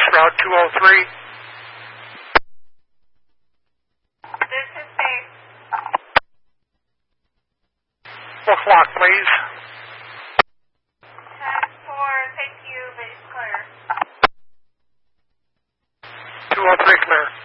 Route 203. This is safe. 4 o'clock, please. 10-4, thank you, base clear. 203 clear.